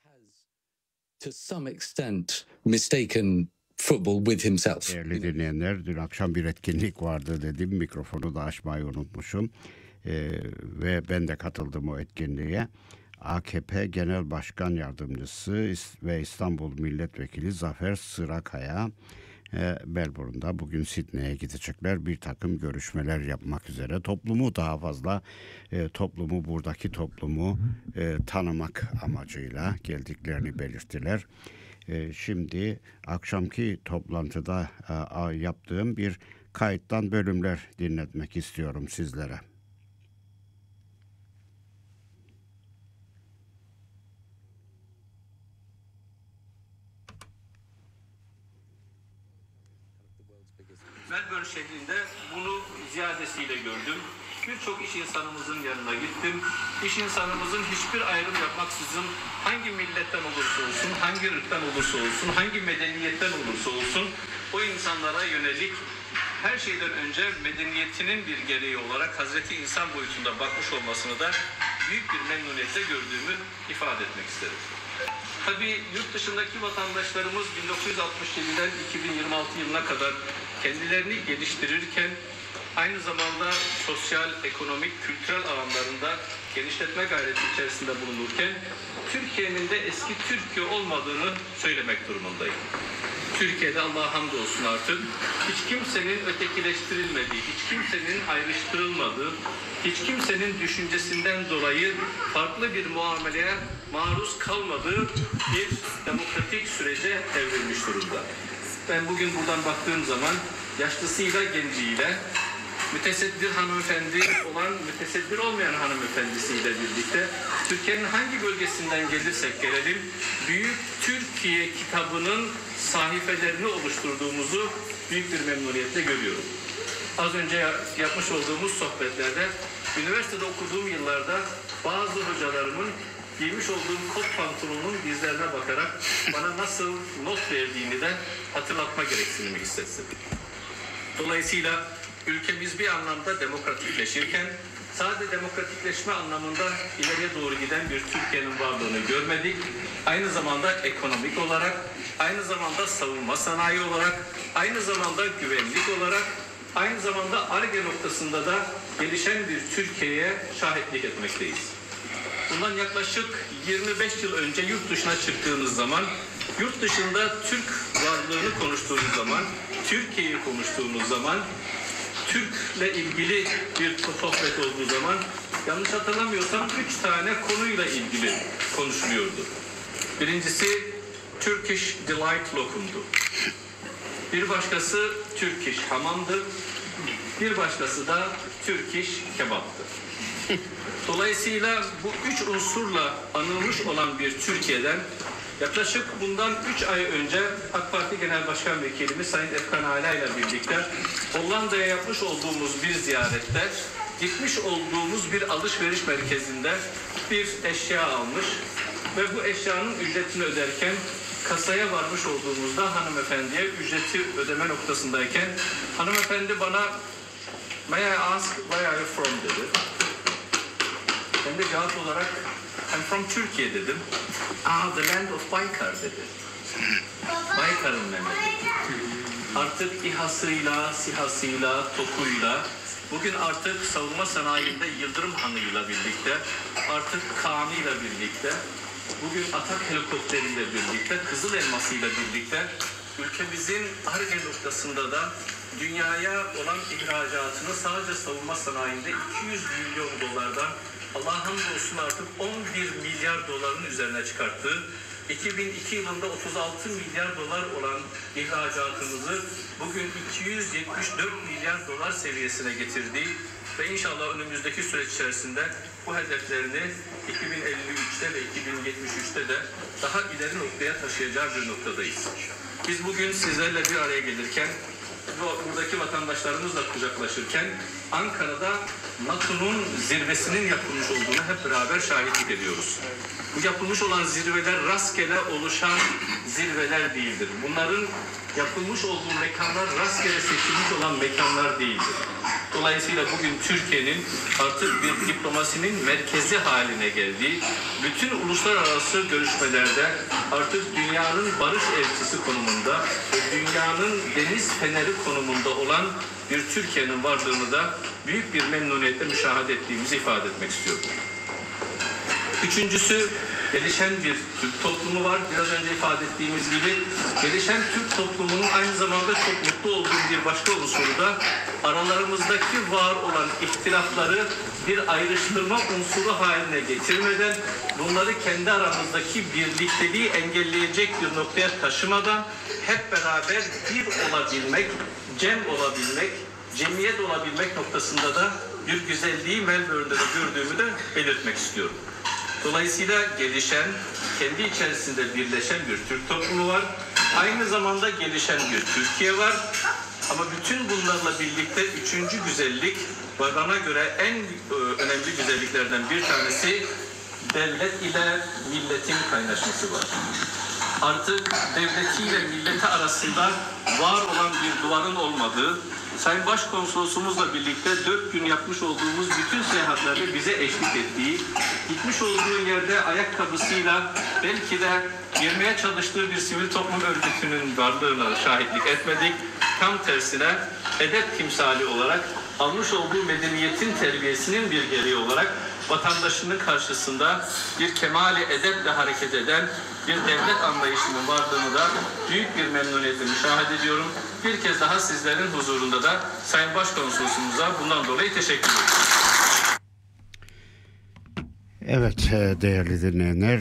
to some extent mistaken football with himself. Değerli dinleyenler, dün akşam bir etkinlik vardı dedim. Mikrofonu da açmayı unutmuşum. Ve ben de katıldım o etkinliğe. AKP Genel Başkan Yardımcısı ve İstanbul Milletvekili Zafer Sırakaya Melbourne'da bugün Sydney'e gidecekler. Bir takım görüşmeler yapmak üzere. Toplumu daha fazla, buradaki toplumu tanımak amacıyla geldiklerini belirttiler. Şimdi akşamki toplantıda yaptığım bir kayıttan bölümler dinletmek istiyorum sizlere. Melbourne şehrinde bunu ziyadesiyle gördüm. Birçok iş insanımızın yanına gittim. İş insanımızın hiçbir ayrım yapmaksızın hangi milletten olursa olsun, hangi ırktan olursa olsun, hangi medeniyetten olursa olsun o insanlara yönelik her şeyden önce medeniyetinin bir gereği olarak Hazreti İnsan boyutunda bakmış olmasını da büyük bir memnuniyetle gördüğümü ifade etmek isterim. Tabii yurt dışındaki vatandaşlarımız 1967'den 2026 yılına kadar kendilerini geliştirirken aynı zamanda sosyal, ekonomik, kültürel alanlarında genişletme gayreti içerisinde bulunurken Türkiye'nin de eski Türkiye olmadığını söylemek durumundayım. Türkiye'de Allah'a hamdolsun artık hiç kimsenin ötekileştirilmediği, hiç kimsenin ayrıştırılmadığı, hiç kimsenin düşüncesinden dolayı farklı bir muameleye maruz kalmadığı bir demokratik sürece evrilmiş durumda. Ben bugün buradan baktığım zaman yaşlısıyla genciyle, müteseddir hanımefendi olan, müteseddir olmayan hanımefendisiyle birlikte Türkiye'nin hangi bölgesinden gelirsek gelelim Büyük Türkiye kitabının sayfelerini oluşturduğumuzu büyük bir memnuniyetle görüyorum. Az önce yapmış olduğumuz sohbetlerde üniversitede okuduğum yıllarda bazı hocalarımın giymiş olduğum kot pantolonun dizlerine bakarak bana nasıl not verdiğini de hatırlatma gereksinimi hissettim. Dolayısıyla ülkemiz bir anlamda demokratikleşirken sadece demokratikleşme anlamında ileriye doğru giden bir Türkiye'nin varlığını görmedik. Aynı zamanda ekonomik olarak, aynı zamanda savunma sanayi olarak, aynı zamanda güvenlik olarak, aynı zamanda Ar-Ge noktasında da gelişen bir Türkiye'ye şahitlik etmekteyiz. Bundan yaklaşık 25 yıl önce yurt dışına çıktığınız zaman, yurt dışında Türk varlığını konuştuğunuz zaman, Türkiye'yi konuştuğunuz zaman, Türk'le ilgili bir sohbet olduğu zaman, yanlış hatırlamıyorsam 3 tane konuyla ilgili konuşuluyordu. Birincisi Turkish Delight lokumdu. Bir başkası Turkish hamamdı. Bir başkası da Turkish kebaptı. Dolayısıyla bu 3 unsurla anılmış olan bir Türkiye'den yaklaşık bundan 3 ay önce AK Parti Genel Başkan Vekilimiz Sayın Efkan Ala ile birlikte Hollanda'ya yapmış olduğumuz bir ziyarette gitmiş olduğumuz bir alışveriş merkezinde bir eşya almış ve bu eşyanın ücretini öderken kasaya varmış olduğumuzda hanımefendiye ücreti ödeme noktasındayken hanımefendi bana "May I ask where are you from?" dedi. Ben de cevap olarak "I'm from Türkiye" dedim. "The land of Baykar" dedi. Baykar'ın memleketi. Artık İHA'sıyla, SİHA'sıyla, TOK'uyla, bugün artık savunma sanayinde Yıldırım Hanı'yla birlikte, artık Kaan'ıyla birlikte, bugün Atak helikopteriyle birlikte, Kızıl Elması'yla birlikte ülkemizin Ar-Ge noktasında da dünyaya olan ihracatını sadece savunma sanayinde 200 milyon dolardan Allah'a hamdolsun artık 11 milyar doların üzerine çıkarttığı, 2002 yılında 36 milyar dolar olan ihracatımızı bugün 274 milyar dolar seviyesine getirdiği ve inşallah önümüzdeki süreç içerisinde bu hedeflerini 2053'te ve 2073'te de daha ileri noktaya taşıyacağı bir noktadayız. Biz bugün sizlerle bir araya gelirken, buradaki vatandaşlarımızla kucaklaşırken Ankara'da NATO'nun zirvesinin yapılmış olduğunu hep beraber şahitlik ediyoruz. Bu yapılmış olan zirveler rastgele oluşan zirveler değildir. Bunların yapılmış olduğu mekanlar rastgele seçilmiş olan mekanlar değildir. Dolayısıyla bugün Türkiye'nin artık bir diplomasinin merkezi haline geldiği, bütün uluslararası görüşmelerde artık dünyanın barış elçisi konumunda ve dünyanın deniz feneri konumunda olan bir Türkiye'nin varlığını da büyük bir memnuniyetle müşahede ettiğimizi ifade etmek istiyorum. Üçüncüsü, gelişen bir Türk toplumu var. Biraz önce ifade ettiğimiz gibi gelişen Türk toplumunun aynı zamanda çok mutlu olduğum bir başka unsuru da aralarımızdaki var olan ihtilafları bir ayrıştırma unsuru haline getirmeden, bunları kendi aramızdaki birlikteliği engelleyecek bir noktaya taşımadan hep beraber bir olabilmek, cem olabilmek, cemiyet olabilmek noktasında da bir güzelliği Melbourne'de de gördüğümü de belirtmek istiyorum. Dolayısıyla gelişen, kendi içerisinde birleşen bir Türk toplumu var. Aynı zamanda gelişen bir Türkiye var. Ama bütün bunlarla birlikte üçüncü güzellik ve bana göre en önemli güzelliklerden bir tanesi devlet ile milletin kaynaşması var. Artık devletiyle milleti arasında var olan bir duvarın olmadığı, Sayın Başkonsolosumuzla birlikte 4 gün yapmış olduğumuz bütün seyahatlerde bize eşlik ettiği, gitmiş olduğu yerde ayakkabısıyla belki de girmeye çalıştığı bir sivil toplum örgütünün varlığına şahitlik etmedik. Tam tersine edep timsali olarak almış olduğu medeniyetin terbiyesinin bir gereği olarak vatandaşının karşısında bir kemali edeple hareket eden bir devlet anlayışının varlığını da büyük bir memnuniyetle müşahede ediyorum. Bir kez daha sizlerin huzurunda da Sayın Başkonsolosumuza bundan dolayı teşekkür ederim. Evet değerli dinleyenler,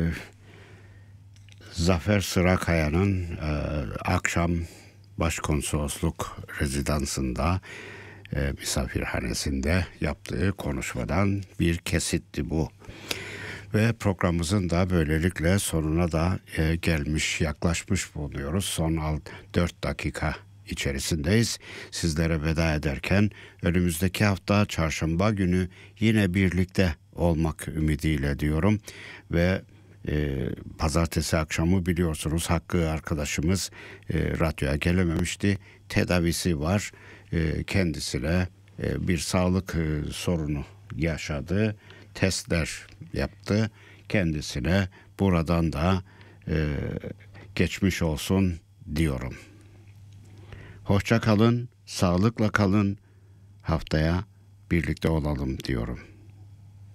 Zafer Sırakaya'nın akşam Başkonsolosluk rezidansında misafirhanesinde yaptığı konuşmadan bir kesitti bu. Ve programımızın da böylelikle sonuna da yaklaşmış bulunuyoruz. Son 4 dakika içerisindeyiz. Sizlere veda ederken önümüzdeki hafta çarşamba günü yine birlikte olmak ümidiyle diyorum. Ve pazartesi akşamı biliyorsunuz Hakkı arkadaşımız radyoya gelememişti. Tedavisi var. Kendisine bir sağlık sorunu yaşadı. Testler yaptı. Kendisine buradan da geçmiş olsun diyorum. Hoşça kalın, sağlıkla kalın. Haftaya birlikte olalım diyorum.